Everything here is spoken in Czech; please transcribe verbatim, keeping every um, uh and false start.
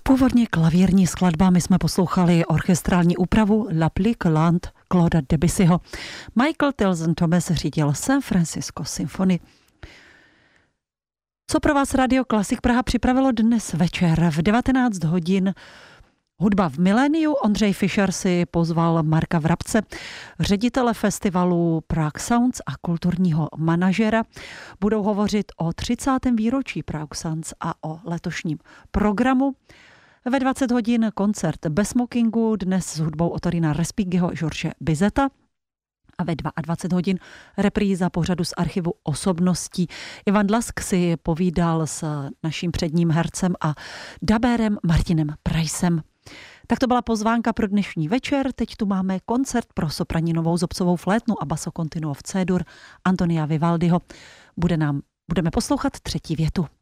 Původně klavírní skladba, my jsme poslouchali orchestrální úpravu La Plique Lente Clauda Debussyho. Michael Tilson Thomas řídil San Francisco Symphony. Co pro vás Radio Klasik Praha připravilo dnes večer v devatenáct hodin? Hudba v miléniu. Ondřej Fischer si pozval Marka Vrabce, ředitele festivalu Prague Sounds a kulturního manažera. Budou hovořit o třicátém výročí Prague Sounds a o letošním programu. Ve dvacet hodin koncert bez smokingu, dnes s hudbou Otorina Respighiho, George Bizeta. A ve dvacet dva hodin repríza pořadu z archivu osobností. Ivan Dlask si povídal s naším předním hercem a dabérem Martinem Prajsem. Tak to byla pozvánka pro dnešní večer. Teď tu máme koncert pro sopraninovou zobcovou flétnu a basso continuo v C-dur Antonia Vivaldiho. Bude nám, budeme poslouchat třetí větu.